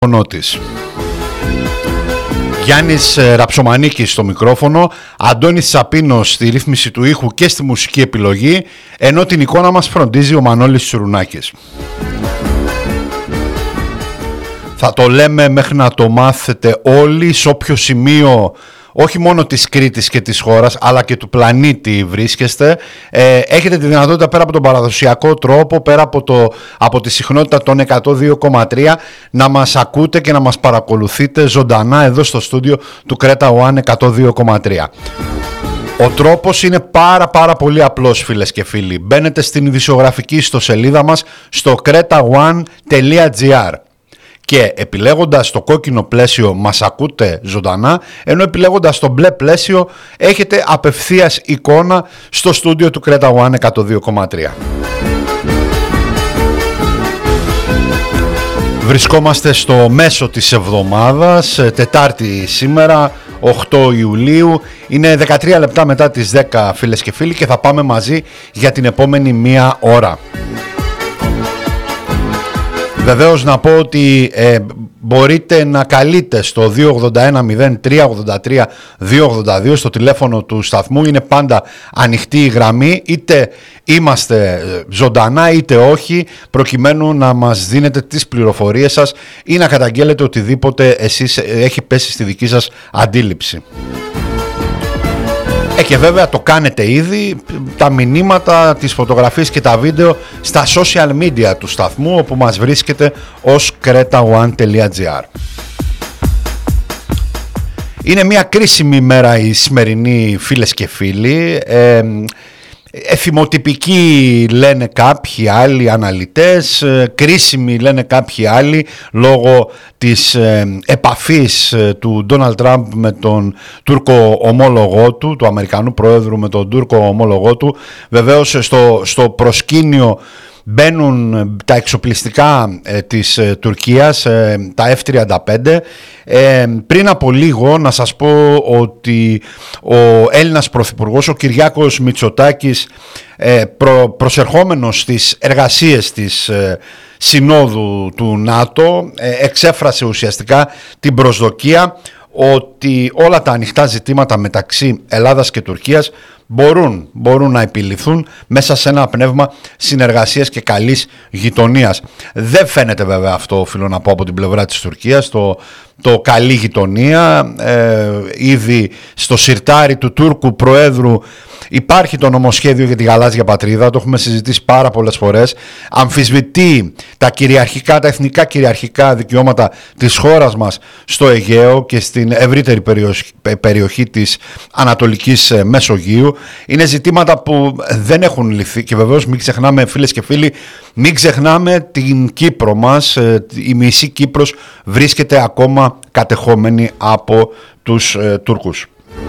Της. Γιάννης Ραψομανίκης στο μικρόφωνο, Αντώνης Τσαπίνος στη ρύθμιση του ήχου και στη μουσική επιλογή, ενώ την εικόνα μας φροντίζει ο Μανώλης Τσουρουνάκης. Θα το λέμε μέχρι να το μάθετε όλοι, σε όποιο σημείο όχι μόνο της Κρήτης και της χώρας αλλά και του πλανήτη βρίσκεστε, έχετε τη δυνατότητα πέρα από τον παραδοσιακό τρόπο, πέρα από τη συχνότητα των 102,3 να μας ακούτε και να μας παρακολουθείτε ζωντανά εδώ στο στούντιο του Κρέτα One 102,3. Ο τρόπος είναι πάρα πολύ απλός, φίλες και φίλοι. Μπαίνετε στην ειδησιογραφική ιστοσελίδα μας στο cretaone.gr και επιλέγοντας το κόκκινο πλαίσιο μας ακούτε ζωντανά, ενώ επιλέγοντας το μπλε πλαίσιο έχετε απευθείας εικόνα στο στούντιο του Κρέτα One 102,3. Βρισκόμαστε στο μέσο της εβδομάδας, Τετάρτη σήμερα, 8 Ιουλίου, είναι 13 λεπτά μετά τις 10, φίλες και φίλοι, και θα πάμε μαζί για την επόμενη μία ώρα. Βεβαίως να πω ότι μπορείτε να καλείτε στο 281-0383-282 στο τηλέφωνο του σταθμού. Είναι πάντα ανοιχτή η γραμμή, είτε είμαστε ζωντανά είτε όχι, προκειμένου να μας δίνετε τις πληροφορίες σας ή να καταγγέλλετε οτιδήποτε εσείς έχει πέσει στη δική σας αντίληψη. Και βέβαια το κάνετε ήδη, τα μηνύματα, τις φωτογραφίες και τα βίντεο στα social media του σταθμού, όπου μας βρίσκεται ως cretaone.gr. Είναι μια κρίσιμη μέρα η σημερινή, φίλες και φίλοι. Εθιμοτυπική λένε κάποιοι άλλοι αναλυτές, κρίσιμη λένε κάποιοι άλλοι λόγω της επαφής του Ντόναλντ Τραμπ με τον Τούρκο ομόλογό του, του Αμερικανού Προέδρου με τον Τούρκο ομόλογό του. Βεβαίως στο προσκήνιο μπαίνουν τα εξοπλιστικά της Τουρκίας, τα F-35. Πριν από λίγο να σας πω ότι ο Έλληνας Πρωθυπουργός, ο Κυριάκος Μητσοτάκης, προσερχόμενος στις εργασίες της Συνόδου του ΝΑΤΟ, εξέφρασε ουσιαστικά την προσδοκία ότι όλα τα ανοιχτά ζητήματα μεταξύ Ελλάδας και Τουρκίας μπορούν να επιληθούν μέσα σε ένα πνεύμα συνεργασίας και καλής γειτονίας. Δεν φαίνεται βέβαια αυτό, οφείλω να πω, από την πλευρά της Τουρκίας, το καλή γειτονία. Ήδη στο σιρτάρι του Τούρκου Προέδρου υπάρχει το νομοσχέδιο για τη γαλάζια πατρίδα, το έχουμε συζητήσει πάρα πολλές φορές. Αμφισβητεί τα εθνικά κυριαρχικά δικαιώματα της χώρας μας στο Αιγαίο και στην ευρύτερη περιοχή της Ανατολικής Μεσογείου. Είναι ζητήματα που δεν έχουν λυθεί και βεβαίως μην ξεχνάμε, φίλες και φίλοι, μην ξεχνάμε την Κύπρο μας. Η μισή Κύπρος βρίσκεται ακόμα κατεχόμενη από τους Τούρκους.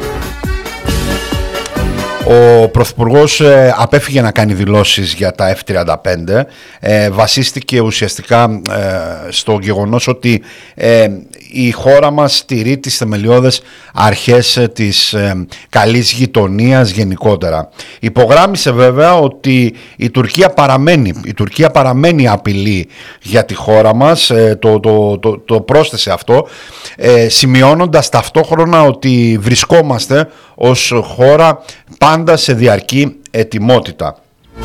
Ο Πρωθυπουργός απέφυγε να κάνει δηλώσεις για τα F-35, βασίστηκε ουσιαστικά στο γεγονός ότι η χώρα μας στηρεί τις θεμελιώδες αρχές της καλής γειτονίας γενικότερα. Υπογράμμισε βέβαια ότι η Τουρκία παραμένει απειλή για τη χώρα μας, το πρόσθεσε αυτό, σημειώνοντας ταυτόχρονα ότι βρισκόμαστε ως χώρα πάντα σε διαρκή ετοιμότητα.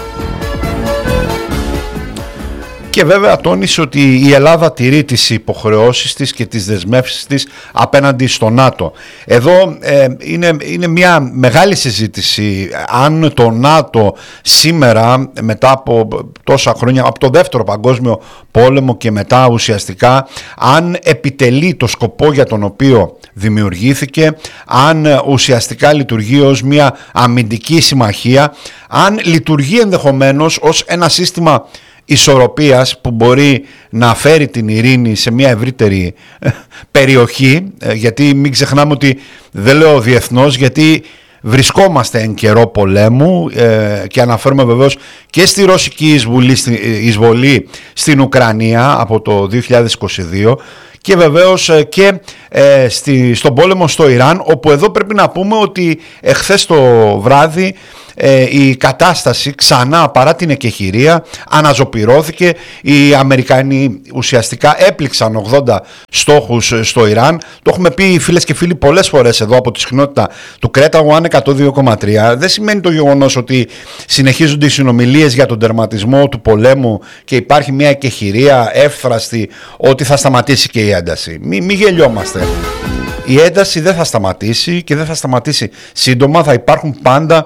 Και βέβαια τόνισε ότι η Ελλάδα τηρεί τις υποχρεώσεις της και τις δεσμεύσεις της απέναντι στο ΝΑΤΟ. Εδώ είναι μια μεγάλη συζήτηση αν το ΝΑΤΟ σήμερα, μετά από τόσα χρόνια, από το Δεύτερο Παγκόσμιο Πόλεμο και μετά ουσιαστικά, αν επιτελεί το σκοπό για τον οποίο δημιουργήθηκε, αν ουσιαστικά λειτουργεί ως μια αμυντική συμμαχία, αν λειτουργεί ενδεχομένως ως ένα σύστημα ισορροπίας που μπορεί να φέρει την ειρήνη σε μια ευρύτερη περιοχή, γιατί μην ξεχνάμε ότι δεν λέω διεθνώς, γιατί βρισκόμαστε εν καιρό πολέμου και αναφέρουμε βεβαίως και στη ρωσική εισβολή στην Ουκρανία από το 2022 και βεβαίως και στον πόλεμο στο Ιράν, όπου εδώ πρέπει να πούμε ότι εχθές το βράδυ η κατάσταση ξανά, παρά την εκεχηρία, αναζωπυρώθηκε. Οι Αμερικανοί ουσιαστικά έπληξαν 80 στόχους στο Ιράν. Το έχουμε πει, φίλες και φίλοι, πολλές φορές εδώ από τη συχνότητα του Κρέτα One 102,3. Δεν σημαίνει το γεγονός ότι συνεχίζονται οι συνομιλίες για τον τερματισμό του πολέμου και υπάρχει μια εκεχηρία εύθραστη ότι θα σταματήσει και η ένταση. Μη γελιόμαστε. Η ένταση δεν θα σταματήσει και δεν θα σταματήσει σύντομα. Θα υπάρχουν πάντα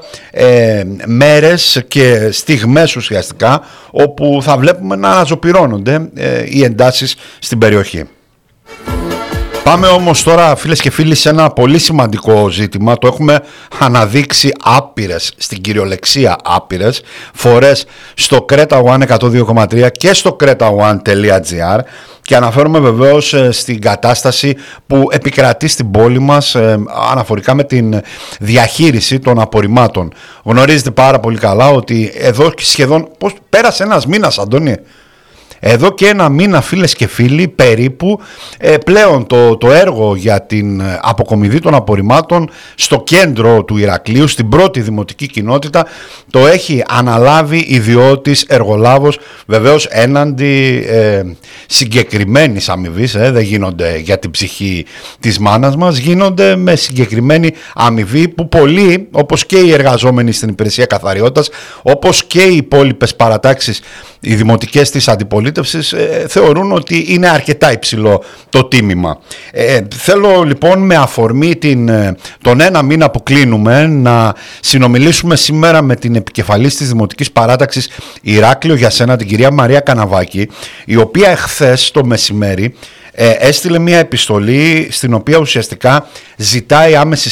μέρες και στιγμές ουσιαστικά όπου θα βλέπουμε να αναζωπυρώνονται οι εντάσεις στην περιοχή. Πάμε όμως τώρα, φίλες και φίλοι, σε ένα πολύ σημαντικό ζήτημα. Το έχουμε αναδείξει άπειρες, στην κυριολεξία άπειρες φορές στο Creta One 102,3 και στο cretaone.gr, και αναφέρομαι βεβαίως στην κατάσταση που επικρατεί στην πόλη μας αναφορικά με την διαχείριση των απορριμμάτων. Γνωρίζετε πάρα πολύ καλά ότι εδώ σχεδόν, πώς πέρασε ένας μήνας, Αντώνη? Εδώ και ένα μήνα, φίλες και φίλοι, περίπου, πλέον το έργο για την αποκομιδή των απορριμμάτων στο κέντρο του Ηρακλείου, στην πρώτη δημοτική κοινότητα, το έχει αναλάβει ιδιώτης εργολάβος, βεβαίως έναντι συγκεκριμένης αμοιβής, δεν γίνονται για την ψυχή της μάνας μας, γίνονται με συγκεκριμένη αμοιβή που πολλοί, όπως και οι εργαζόμενοι στην υπηρεσία καθαριότητας, όπως και οι υπόλοιπες παρατάξεις, οι δημοτικές της αντιπολίτευσης, θεωρούν ότι είναι αρκετά υψηλό το τίμημα. Θέλω λοιπόν, με αφορμή τον ένα μήνα που κλείνουμε, να συνομιλήσουμε σήμερα με την επικεφαλής της Δημοτικής Παράταξης Ηράκλειο για Σένα, την κυρία Μαρία Καναβάκη, η οποία εχθές το μεσημέρι έστειλε μια επιστολή στην οποία ουσιαστικά ζητάει άμεση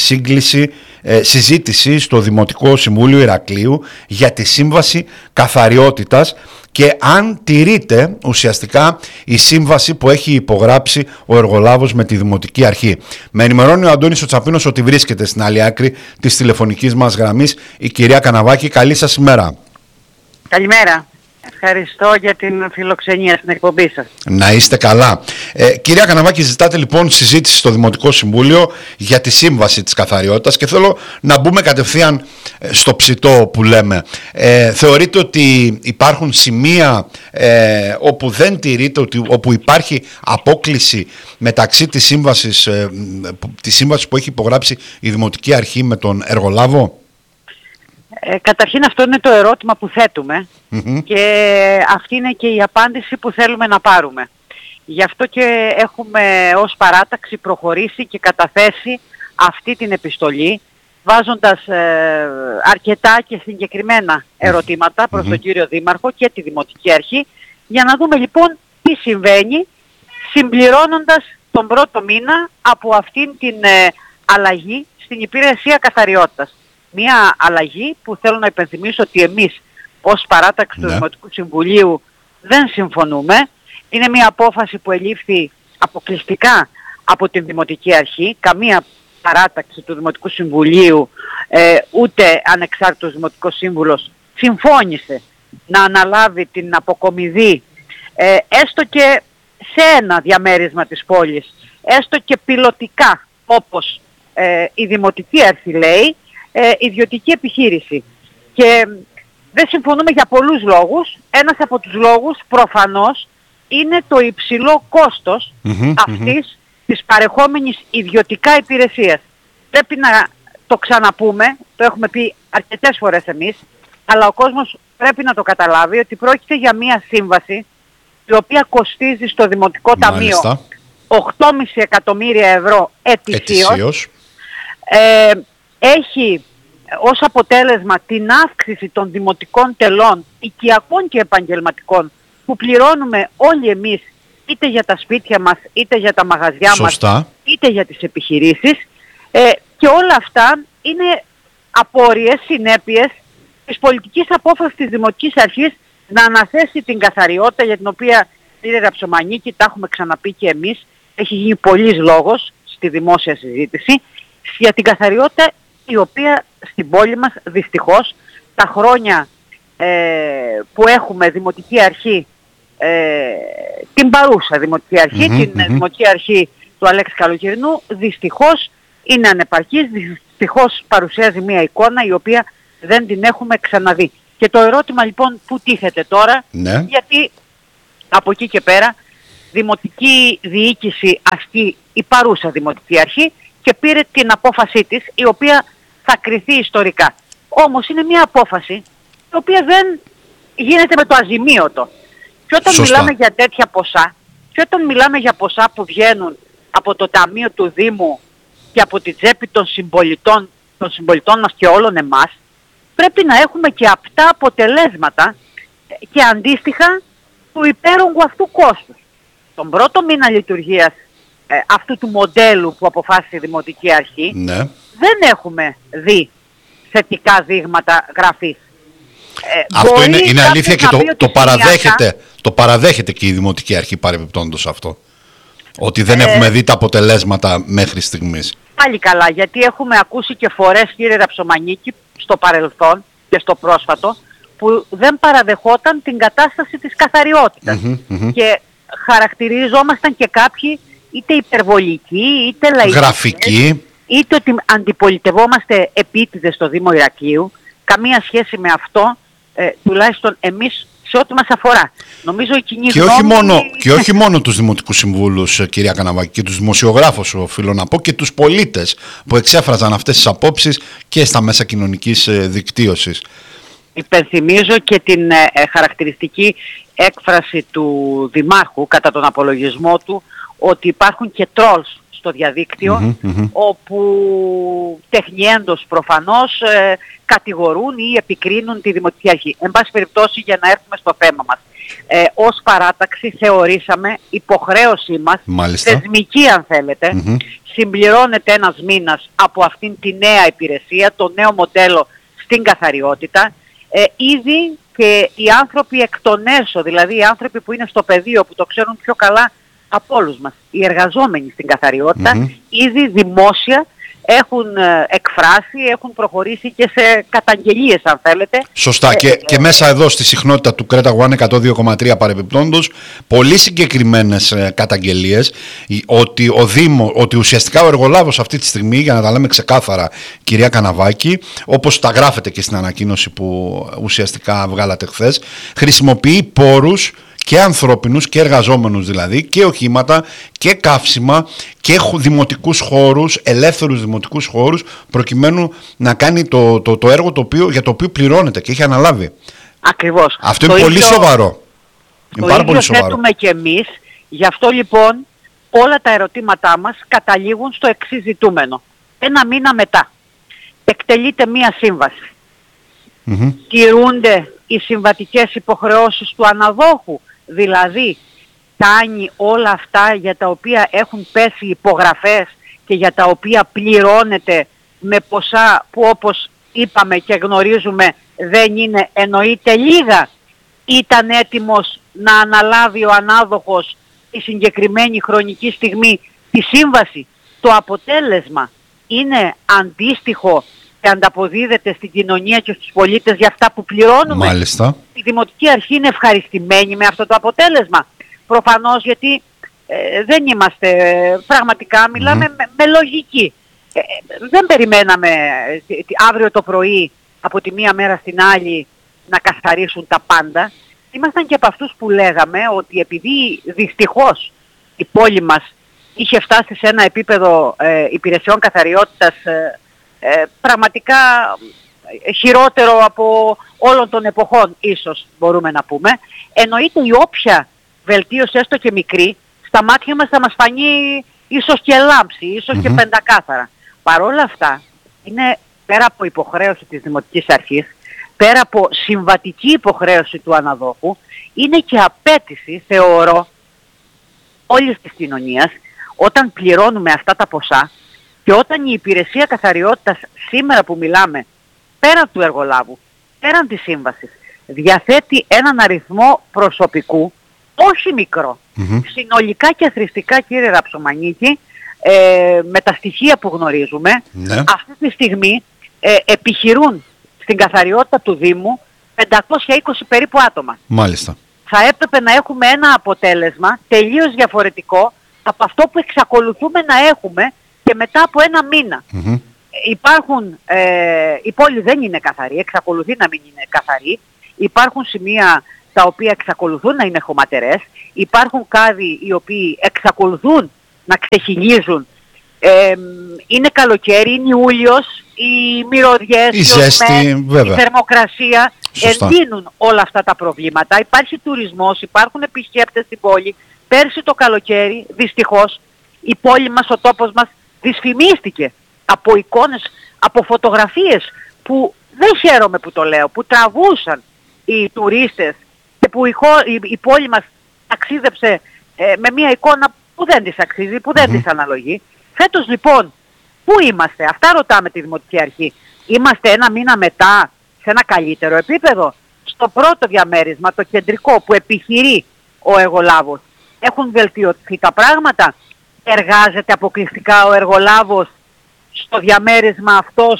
συζήτηση στο Δημοτικό Συμβούλιο Ηρακλείου για τη σύμβαση καθαριότητας και αν τηρείται ουσιαστικά η σύμβαση που έχει υπογράψει ο εργολάβος με τη Δημοτική Αρχή. Με ενημερώνει ο Αντώνης ο Τσαπίνος ότι βρίσκεται στην άλλη άκρη της τηλεφωνικής μας γραμμής η κυρία Καναβάκη. Καλή σας ημέρα. Καλημέρα. Ευχαριστώ για την φιλοξενία στην εκπομπή σας. Να είστε καλά. Κυρία Καναβάκη, ζητάτε λοιπόν συζήτηση στο Δημοτικό Συμβούλιο για τη σύμβαση της καθαριότητας και θέλω να μπούμε κατευθείαν στο ψητό που λέμε. Θεωρείτε ότι υπάρχουν σημεία όπου δεν τηρείται, όπου υπάρχει απόκλιση μεταξύ της σύμβασης που έχει υπογράψει η Δημοτική Αρχή με τον εργολάβο? Καταρχήν αυτό είναι το ερώτημα που θέτουμε και αυτή είναι και η απάντηση που θέλουμε να πάρουμε. Γι' αυτό και έχουμε ως παράταξη προχωρήσει και καταθέσει αυτή την επιστολή, βάζοντας αρκετά και συγκεκριμένα ερωτήματα προς τον κύριο Δήμαρχο και τη Δημοτική Αρχή, για να δούμε λοιπόν τι συμβαίνει, συμπληρώνοντας τον πρώτο μήνα από αυτήν την αλλαγή στην υπηρεσία καθαριότητας. Μια αλλαγή που θέλω να υπενθυμίσω ότι εμείς ως παράταξη του Δημοτικού Συμβουλίου δεν συμφωνούμε. Είναι μια απόφαση που ελήφθη αποκλειστικά από την Δημοτική Αρχή. Καμία παράταξη του Δημοτικού Συμβουλίου, ούτε ανεξάρτητος Δημοτικός Σύμβουλος συμφώνησε να αναλάβει την αποκομιδή έστω και σε ένα διαμέρισμα της πόλης, έστω και πιλωτικά, όπως η Δημοτική Αρχή λέει, ιδιωτική επιχείρηση. Και δεν συμφωνούμε για πολλούς λόγους. Ένας από τους λόγους προφανώς είναι το υψηλό κόστος αυτής της παρεχόμενης ιδιωτικά υπηρεσίας. Πρέπει να το ξαναπούμε, το έχουμε πει αρκετές φορές εμείς, αλλά ο κόσμος πρέπει να το καταλάβει ότι πρόκειται για μια σύμβαση η οποία κοστίζει στο Δημοτικό Ταμείο 8,5 εκατομμύρια ευρώ ετησίως. Έχει ως αποτέλεσμα την αύξηση των δημοτικών τελών, οικιακών και επαγγελματικών, που πληρώνουμε όλοι εμείς, είτε για τα σπίτια μας, είτε για τα μαγαζιά μας, είτε για τις επιχειρήσεις, και όλα αυτά είναι απόρριες, συνέπειες της πολιτικής απόφασης της Δημοτικής Αρχής να αναθέσει την καθαριότητα, για την οποία, κύριε Ραψομανίκη, τα έχουμε ξαναπεί και εμείς, έχει γίνει πολλής λόγος στη δημόσια συζήτηση, για την καθαριότητα, η οποία στην πόλη μας δυστυχώς τα χρόνια που έχουμε Δημοτική Αρχή, την παρούσα Δημοτική Αρχή, την Δημοτική Αρχή του Αλέξη Καλοκαιρινού, δυστυχώς είναι ανεπαρκής, δυστυχώς παρουσιάζει μια εικόνα η οποία δεν την έχουμε ξαναδεί. Και το ερώτημα λοιπόν που τίθεται τώρα, ναι. γιατί από εκεί και πέρα δημοτική διοίκηση ασκεί η παρούσα δημοτική αρχή και πήρε την απόφασή της, η οποία θα κριθεί ιστορικά. Όμως είναι μια απόφαση η οποία δεν γίνεται με το αζημίωτο. Και όταν μιλάμε για τέτοια ποσά, και όταν μιλάμε για ποσά που βγαίνουν από το Ταμείο του Δήμου και από την τσέπη των συμπολιτών μας και όλων εμάς, πρέπει να έχουμε και απτά αποτελέσματα και αντίστοιχα του υπέρογκου αυτού κόστους. Τον πρώτο μήνα λειτουργίας αυτού του μοντέλου που αποφάσισε η Δημοτική Αρχή, ναι, δεν έχουμε δει θετικά δείγματα γραφής. Αυτό είναι αλήθεια και το παραδέχεται και η Δημοτική Αρχή παρεμπιπτόντως αυτό. Ότι δεν έχουμε δει τα αποτελέσματα μέχρι στιγμής. Πάλι καλά, γιατί έχουμε ακούσει και φορές, κύριε Ραψομανίκη, στο παρελθόν και στο πρόσφατο, που δεν παραδεχόταν την κατάσταση της καθαριότητας. Και χαρακτηρίζομασταν και κάποιοι είτε υπερβολικοί, είτε λαϊκοί, γραφικοί, είτε ότι αντιπολιτευόμαστε επίτηδες στο Δήμο Ηρακλείου. Καμία σχέση με αυτό, τουλάχιστον εμείς σε ό,τι μας αφορά. Νομίζω η κοινή γνώμη... Και όχι μόνο τους δημοτικούς συμβούλους, κυρία Καναβάκη, και τους δημοσιογράφους, οφείλω να πω, και τους πολίτες που εξέφραζαν αυτές τις απόψεις και στα μέσα κοινωνικής δικτύωσης. Υπενθυμίζω και την χαρακτηριστική έκφραση του Δημάρχου κατά τον απολογισμό του, ότι υπάρχουν και τρόλς στο διαδίκτυο, όπου τεχνιέντος προφανώς κατηγορούν ή επικρίνουν τη Δημοτική Αρχή. Εν πάση περιπτώσει, για να έρθουμε στο θέμα μας. Ως παράταξη θεωρήσαμε υποχρέωσή μας, θεσμική αν θέλετε, συμπληρώνεται ένας μήνας από αυτήν τη νέα υπηρεσία, το νέο μοντέλο στην καθαριότητα. Ήδη και οι άνθρωποι εκ των έσω, δηλαδή οι άνθρωποι που είναι στο πεδίο, που το ξέρουν πιο καλά από όλους μας, οι εργαζόμενοι στην καθαριότητα, ήδη δημόσια έχουν εκφράσει, έχουν προχωρήσει και σε καταγγελίες αν θέλετε. Σωστά, και μέσα εδώ στη συχνότητα του Κρέτα One 102,3 παρεμπιπτόντως, πολύ συγκεκριμένες καταγγελίες ότι ουσιαστικά ο εργολάβος αυτή τη στιγμή, για να τα λέμε ξεκάθαρα κυρία Καναβάκη, όπως τα γράφετε και στην ανακοίνωση που ουσιαστικά βγάλατε χθες, χρησιμοποιεί πόρους και ανθρώπινους και εργαζόμενους, δηλαδή και οχήματα και καύσιμα και δημοτικούς χώρους, ελεύθερους δημοτικούς χώρους, προκειμένου να κάνει το έργο για το οποίο πληρώνεται και έχει αναλάβει. Ακριβώς. Αυτό είναι πολύ σοβαρό. Είναι πάρα πολύ σοβαρό. Το ίδιο θέτουμε και εμείς. Γι' αυτό λοιπόν όλα τα ερωτήματά μας καταλήγουν στο εξής ζητούμενο. Ένα μήνα μετά εκτελείται μία σύμβαση. Τηρούνται οι συμβατικές υποχρεώσεις του αναδόχου, δηλαδή κάνει όλα αυτά για τα οποία έχουν πέσει υπογραφές και για τα οποία πληρώνεται με ποσά που, όπως είπαμε και γνωρίζουμε, δεν είναι εννοείται λίγα. Ήταν έτοιμος να αναλάβει ο ανάδοχος τη συγκεκριμένη χρονική στιγμή τη σύμβαση. Το αποτέλεσμα είναι αντίστοιχο και ανταποδίδεται στην κοινωνία και στους πολίτες για αυτά που πληρώνουμε. Μάλιστα. Η Δημοτική Αρχή είναι ευχαριστημένη με αυτό το αποτέλεσμα. Προφανώς, γιατί δεν είμαστε, πραγματικά μιλάμε με λογική. Δεν περιμέναμε αύριο το πρωί από τη μία μέρα στην άλλη να καθαρίσουν τα πάντα. Ήμασταν και από αυτούς που λέγαμε ότι επειδή δυστυχώς η πόλη μας είχε φτάσει σε ένα επίπεδο υπηρεσιών καθαριότητας πραγματικά χειρότερο από όλων των εποχών, ίσως μπορούμε να πούμε, εννοείται η όποια βελτίωση, έστω και μικρή, στα μάτια μας θα μας φανεί ίσως και λάμψη, ίσως και πεντακάθαρα. Παρ' όλα αυτά, είναι πέρα από υποχρέωση της Δημοτικής Αρχής, πέρα από συμβατική υποχρέωση του αναδόχου, είναι και απέτηση, θεωρώ, όλης της κοινωνίας, όταν πληρώνουμε αυτά τα ποσά και όταν η υπηρεσία καθαριότητας σήμερα που μιλάμε, πέραν του εργολάβου, πέραν της σύμβασης, διαθέτει έναν αριθμό προσωπικού, όχι μικρό. Συνολικά και αθροιστικά, κύριε Ραψομανίκη, με τα στοιχεία που γνωρίζουμε, αυτή τη στιγμή επιχειρούν στην καθαριότητα του Δήμου 520 περίπου άτομα. Μάλιστα. Θα έπρεπε να έχουμε ένα αποτέλεσμα τελείως διαφορετικό από αυτό που εξακολουθούμε να έχουμε και μετά από ένα μήνα. η πόλη δεν είναι καθαρή, εξακολουθεί να μην είναι καθαρή. Υπάρχουν σημεία τα οποία εξακολουθούν να είναι χωματερές. Υπάρχουν κάδοι οι οποίοι εξακολουθούν να ξεχυλίζουν. Είναι καλοκαίρι, είναι Ιούλιος, οι μυρωδιές, η ζέστη, η θερμοκρασία εντείνουν όλα αυτά τα προβλήματα. Υπάρχει τουρισμός, υπάρχουν επισκέπτες στην πόλη. Πέρσι το καλοκαίρι, δυστυχώς, η πόλη μας, ο τόπος μας δυσφημίστηκε από εικόνες, από φωτογραφίες που δεν χαίρομαι που το λέω, που τραβούσαν οι τουρίστες και που η πόλη μας ταξίδεψε με μια εικόνα που δεν της αξίζει, που δεν της αναλογεί. Φέτος λοιπόν, πού είμαστε? Αυτά ρωτάμε τη Δημοτική Αρχή. Είμαστε ένα μήνα μετά σε ένα καλύτερο επίπεδο? Στο πρώτο διαμέρισμα, το κεντρικό που επιχειρεί ο εργολάβος, έχουν βελτιωθεί τα πράγματα? Εργάζεται αποκλειστικά ο εργολάβος στο διαμέρισμα αυτό,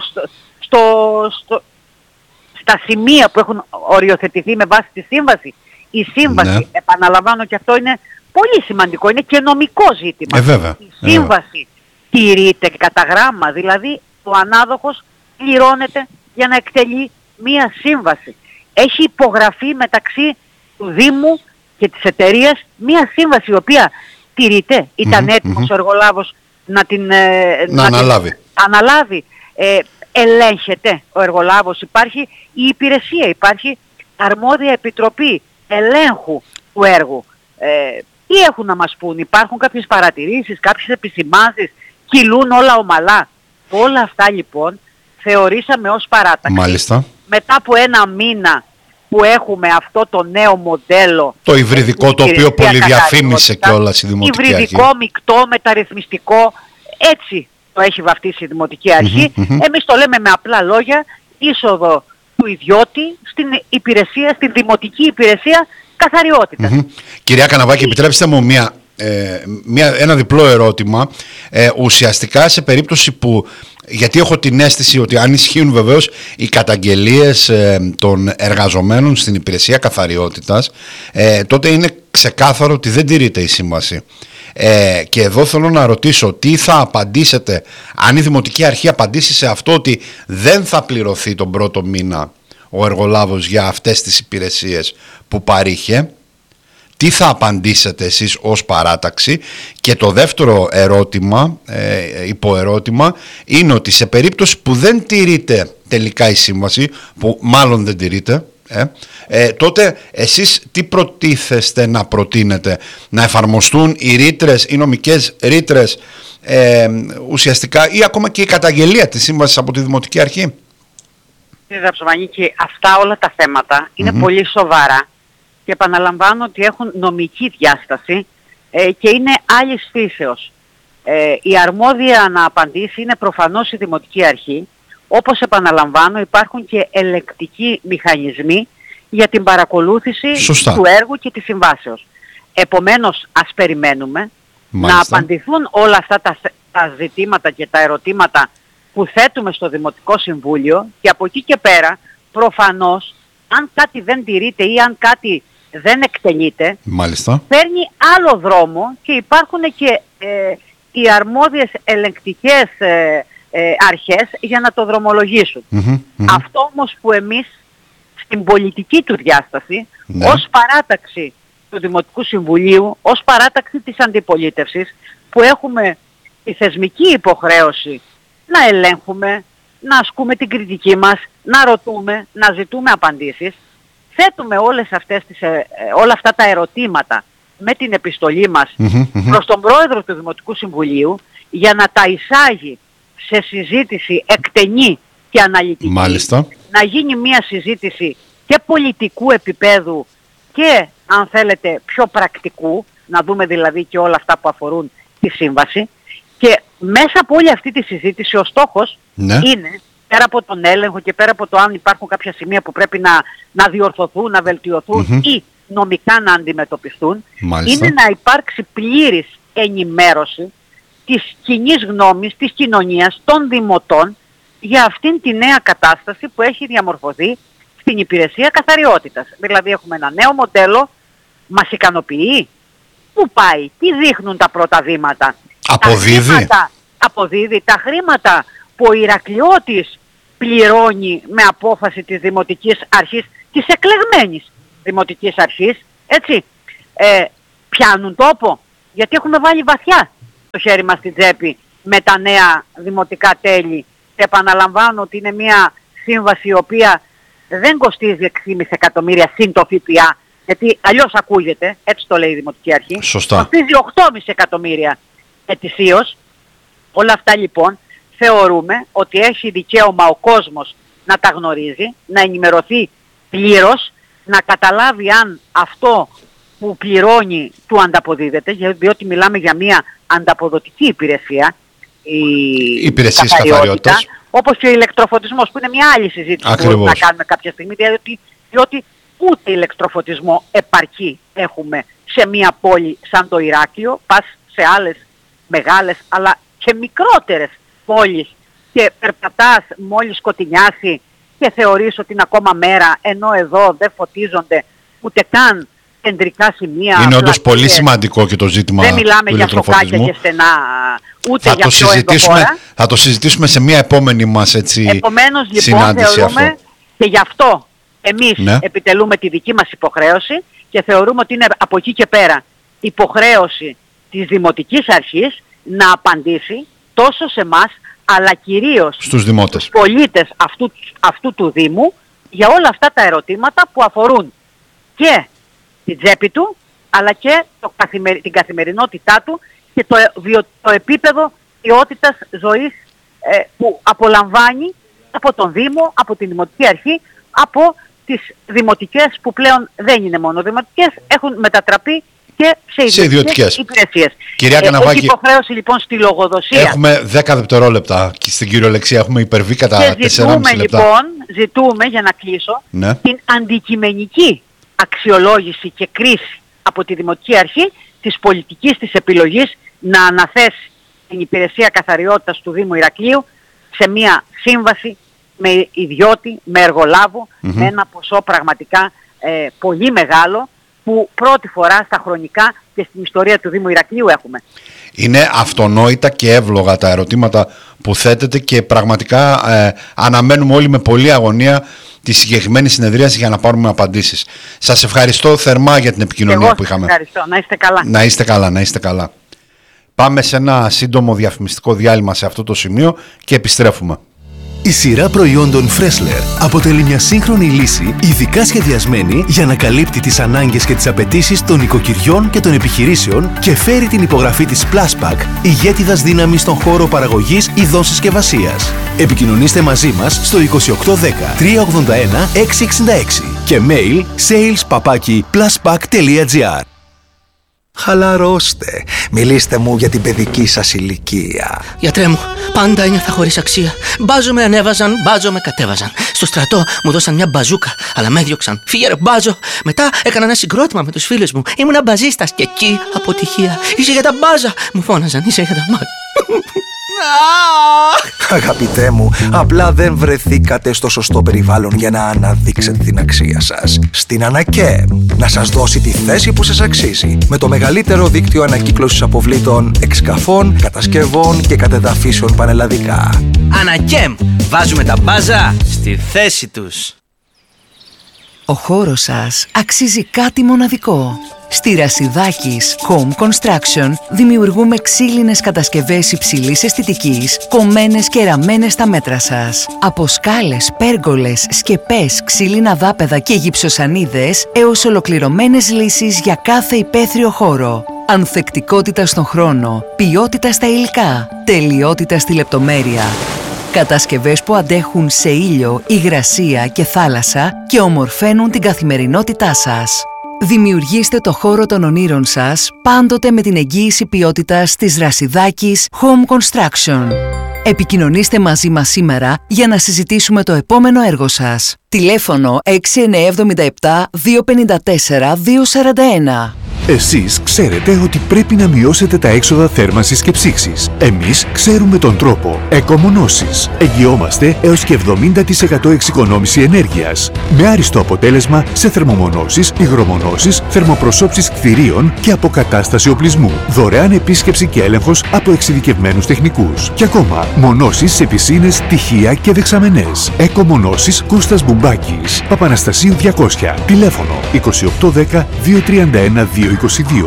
στα σημεία που έχουν οριοθετηθεί με βάση τη σύμβαση? Η σύμβαση, επαναλαμβάνω, και αυτό είναι πολύ σημαντικό, είναι και νομικό ζήτημα. Η σύμβαση τηρείται κατά γράμμα, δηλαδή ο ανάδοχος πληρώνεται για να εκτελεί μία σύμβαση. Έχει υπογραφεί μεταξύ του Δήμου και της εταιρείας μία σύμβαση η οποία τηρείται. Ήταν έτοιμος ο εργολάβος να την αναλάβει. Ελέγχεται ο εργολάβος, υπάρχει η υπηρεσία, υπάρχει αρμόδια επιτροπή ελέγχου του έργου. Τι έχουν να μας πούν? Υπάρχουν κάποιες παρατηρήσεις, κάποιες επισημάνσεις, κυλούν όλα ομαλά? Όλα αυτά λοιπόν θεωρήσαμε ως παράταξη. Μάλιστα. Μετά από ένα μήνα που έχουμε αυτό το νέο μοντέλο, το υβριδικό, το οποίο πολυδιαφήμισε κιόλας η Δημοτική Αρχή. Υβριδικό, μεικτό, μεταρρυθμιστικό, έτσι το έχει βαφτίσει η Δημοτική Αρχή. Εμείς το λέμε με απλά λόγια, είσοδο του ιδιώτη στην υπηρεσία, στην δημοτική υπηρεσία καθαριότητας. Κυρία Καναβάκη, επιτρέψτε μου ένα διπλό ερώτημα. Ουσιαστικά σε περίπτωση που, γιατί έχω την αίσθηση ότι αν ισχύουν βεβαίως οι καταγγελίες των εργαζομένων στην υπηρεσία καθαριότητας, τότε είναι ξεκάθαρο ότι δεν τηρείται η σύμβαση. Και εδώ θέλω να ρωτήσω τι θα απαντήσετε αν η Δημοτική Αρχή απαντήσει σε αυτό, ότι δεν θα πληρωθεί τον πρώτο μήνα ο εργολάβος για αυτές τις υπηρεσίες που παρήχε. Τι θα απαντήσετε εσείς ως παράταξη? Και το δεύτερο ερώτημα, υποερώτημα, είναι ότι σε περίπτωση που δεν τηρείται τελικά η σύμβαση, που μάλλον δεν τηρείται, τότε εσείς τι προτίθεστε να προτείνετε? Να εφαρμοστούν οι ρήτρες, οι νομικές ρήτρες ουσιαστικά, ή ακόμα και η καταγγελία της σύμβασης από τη Δημοτική Αρχή? Κύριε Ραψομανίκη, αυτά όλα τα θέματα είναι πολύ σοβαρά και επαναλαμβάνω ότι έχουν νομική διάσταση και είναι άλλης φύσεως. Η αρμόδια να απαντήσει είναι προφανώς η Δημοτική Αρχή. Όπως επαναλαμβάνω, υπάρχουν και ελεκτικοί μηχανισμοί για την παρακολούθηση του έργου και της συμβάσεως. Επομένως, ας περιμένουμε να απαντηθούν όλα αυτά τα ζητήματα και τα ερωτήματα που θέτουμε στο Δημοτικό Συμβούλιο, και από εκεί και πέρα, προφανώς, αν κάτι δεν τηρείται ή αν κάτι δεν εκτελείται, παίρνει άλλο δρόμο και υπάρχουν και οι αρμόδιες ελεγκτικές αρχές για να το δρομολογήσουν. Αυτό όμως που εμείς στην πολιτική του διάσταση, ως παράταξη του Δημοτικού Συμβουλίου, ως παράταξη της αντιπολίτευσης, που έχουμε τη θεσμική υποχρέωση να ελέγχουμε, να ασκούμε την κριτική μας, να ρωτούμε, να ζητούμε απαντήσεις, θέτουμε όλα αυτά τα ερωτήματα με την επιστολή μας προς τον Πρόεδρο του Δημοτικού Συμβουλίου για να τα εισάγει σε συζήτηση εκτενή και αναλυτική. Να γίνει μια συζήτηση και πολιτικού επίπεδου και, αν θέλετε, πιο πρακτικού, να δούμε δηλαδή και όλα αυτά που αφορούν τη σύμβαση, και μέσα από όλη αυτή τη συζήτηση ο στόχος είναι, πέρα από τον έλεγχο και πέρα από το αν υπάρχουν κάποια σημεία που πρέπει να διορθωθούν, να βελτιωθούν ή νομικά να αντιμετωπιστούν, είναι να υπάρξει πλήρης ενημέρωση της κοινής γνώμης, της κοινωνίας, των δημοτών για αυτήν τη νέα κατάσταση που έχει διαμορφωθεί στην υπηρεσία καθαριότητας. Δηλαδή έχουμε ένα νέο μοντέλο, μας ικανοποιεί? Πού πάει? Τι δείχνουν τα πρώτα βήματα? Αποδίδει? Τα χρήματα που που ο Ηρακλειώτης πληρώνει με απόφαση της Δημοτικής Αρχής, της εκλεγμένης Δημοτικής Αρχής, έτσι, πιάνουν τόπο, γιατί έχουμε βάλει βαθιά το χέρι μας στην τσέπη με τα νέα δημοτικά τέλη. Και επαναλαμβάνω ότι είναι μια σύμβαση η οποία δεν κοστίζει 6,5 εκατομμύρια συν το ΦΠΑ, γιατί αλλιώς ακούγεται, έτσι το λέει η Δημοτική Αρχή. Σωστά. Κοστίζει 8,5 εκατομμύρια ετησίως. Όλα αυτά λοιπόν θεωρούμε ότι έχει δικαίωμα ο κόσμος να τα γνωρίζει, να ενημερωθεί πλήρως, να καταλάβει αν αυτό που πληρώνει του ανταποδίδεται, διότι μιλάμε για μια ανταποδοτική υπηρεσία, η υπηρεσία καθαριότητας, όπως και ο ηλεκτροφωτισμός, που είναι μια άλλη συζήτηση που μπορούμε να κάνουμε κάποια στιγμή, διότι ούτε ηλεκτροφωτισμό επαρκή έχουμε σε μια πόλη σαν το Ηράκλειο. Πας σε άλλες μεγάλες αλλά και μικρότερες πόλεις και περπατάς μόλις σκοτεινιάσει και θεωρείς ότι είναι ακόμα μέρα, ενώ εδώ δεν φωτίζονται ούτε καν κεντρικά σημεία. Είναι όντως πολύ σημαντικό και το ζήτημα του ηλεκτροφωτισμού. Δεν μιλάμε για σοκάκια και στενά, ούτε για πιο ενδοχώρα. Θα το συζητήσουμε σε μια επόμενη μας Επομένως, λοιπόν, θεωρούμε αυτό. Και γι' αυτό εμείς επιτελούμε τη δική μας υποχρέωση και θεωρούμε ότι είναι από εκεί και πέρα υποχρέωση της Δημοτικής Αρχής να απαντήσει τόσο σε εμάς, αλλά κυρίως στους πολίτες αυτού του Δήμου για όλα αυτά τα ερωτήματα που αφορούν και την τσέπη του, αλλά και την καθημερινότητά του και το επίπεδο ποιότητας ζωής που απολαμβάνει από τον Δήμο, από την Δημοτική Αρχή, από τις δημοτικές που πλέον δεν είναι μόνο δημοτικές, έχουν μετατραπεί και σε ιδιωτικές υπηρεσίες. Κυρία Καναβάκη, έχει υποχρέωση λοιπόν στη λογοδοσία. Έχουμε 10 δευτερόλεπτα και στην κυριολεξία έχουμε υπερβεί κατά 4,5 λεπτά. Λοιπόν, ζητούμε, για να κλείσω, την αντικειμενική αξιολόγηση και κρίση από τη Δημοτική Αρχή της πολιτικής της επιλογής να αναθέσει την υπηρεσία καθαριότητας του Δήμου Ηρακλείου σε μια σύμβαση με ιδιώτη, με εργολάβο, με ένα ποσό πραγματικά πολύ μεγάλο, που πρώτη φορά στα χρονικά και στην ιστορία του Δήμου Ηρακλείου έχουμε. Είναι αυτονόητα και εύλογα τα ερωτήματα που θέτετε και πραγματικά αναμένουμε όλοι με πολλή αγωνία τη συγκεκριμένη συνεδρίαση για να πάρουμε απαντήσεις. Σας ευχαριστώ θερμά για την επικοινωνία που είχαμε. Ευχαριστώ. Να είστε καλά. Να είστε καλά, να είστε καλά. Πάμε σε ένα σύντομο διαφημιστικό διάλειμμα σε αυτό το σημείο και επιστρέφουμε. Η σειρά προϊόντων Freshler αποτελεί μια σύγχρονη λύση ειδικά σχεδιασμένη για να καλύπτει τις ανάγκες και τις απαιτήσεις των οικοκυριών και των επιχειρήσεων και φέρει την υπογραφή της Pluspack, ηγέτιδας δύναμης στον χώρο παραγωγής ειδών συσκευασίας. Επικοινωνήστε μαζί μας στο 2810 381 666 και mail sales@pluspack.gr. Χαλαρώστε. Μιλήστε μου για την παιδική σας ηλικία. Γιατρέ μου, πάντα ένιωθα χωρίς αξία. Μπάζο με ανέβαζαν, μπάζο με κατέβαζαν. Στο στρατό μου δώσαν μια μπαζούκα, αλλά με έδιωξαν. Φύγε ρε μπάζο. Μετά έκανα ένα συγκρότημα με τους φίλους μου. Ήμουνα μπαζίστας και εκεί αποτυχία. Είσαι για τα μπάζα, μου φώναζαν. Είσαι για τα μπάζα. Αγαπητέ μου, απλά δεν βρεθήκατε στο σωστό περιβάλλον για να αναδείξετε την αξία σας. Στην Ανακέμ, να σας δώσει τη θέση που σας αξίζει, με το μεγαλύτερο δίκτυο ανακύκλωσης αποβλήτων, εξκαφών, κατασκευών και κατεδαφίσεων πανελλαδικά. Ανακέμ, βάζουμε τα μπάζα στη θέση τους. Ο χώρος σας αξίζει κάτι μοναδικό. Στη Ρασιδάκης Home Construction δημιουργούμε ξύλινες κατασκευές υψηλής αισθητικής, κομμένες και ραμμένες στα μέτρα σας. Από σκάλες, πέργολες, σκεπές, ξύλινα δάπεδα και γυψοσανίδες έως ολοκληρωμένες λύσεις για κάθε υπαίθριο χώρο. Ανθεκτικότητα στον χρόνο, ποιότητα στα υλικά, τελειότητα στη λεπτομέρεια. Κατασκευές που αντέχουν σε ήλιο, υγρασία και θάλασσα και ομορφαίνουν την καθημερινότητά σας. Δημιουργήστε το χώρο των ονείρων σας πάντοτε με την εγγύηση ποιότητας της Ρασιδάκης Home Construction. Επικοινωνήστε μαζί μας σήμερα για να συζητήσουμε το επόμενο έργο σας. Τηλέφωνο 6977 254 241. Εσείς ξέρετε ότι πρέπει να μειώσετε τα έξοδα θέρμανσης και ψήξης. Εμείς ξέρουμε τον τρόπο. Εκομονώσεις. Εγγυόμαστε έως και 70% εξοικονόμηση ενέργειας. Με άριστο αποτέλεσμα σε θερμομονώσεις, υγρομονώσεις, θερμοπροσώψεις κτηρίων και αποκατάσταση οπλισμού. Δωρεάν επίσκεψη και έλεγχος από εξειδικευμένους τεχνικούς. Και ακόμα, μονώσεις σε πισίνες, τυχεία και δεξαμενές. Εκομονώσεις Κώστας Μπουμπάκης. Παπαναστασίου 200. Τηλέφωνο 2810 231 222.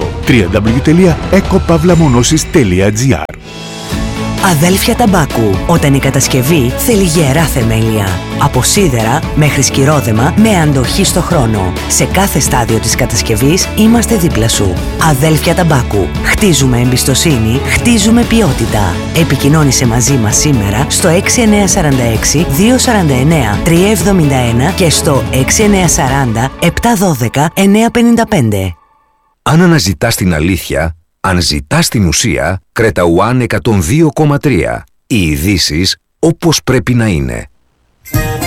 www.ecopavlamonosis.gr. Αδέλφια Ταμπάκου. Όταν η κατασκευή θέλει γερά θεμέλια. Από σίδερα μέχρι σκυρόδεμα με αντοχή στο χρόνο. Σε κάθε στάδιο της κατασκευής είμαστε δίπλα σου. Αδέλφια Ταμπάκου. Χτίζουμε εμπιστοσύνη, χτίζουμε ποιότητα. Επικοινώνησε μαζί μας σήμερα στο 6946 249 371 και στο 6940 712 955. Αν αναζητάς την αλήθεια, αν ζητάς την ουσία, Κρέτα One 102,3. Οι ειδήσεις όπως πρέπει να είναι.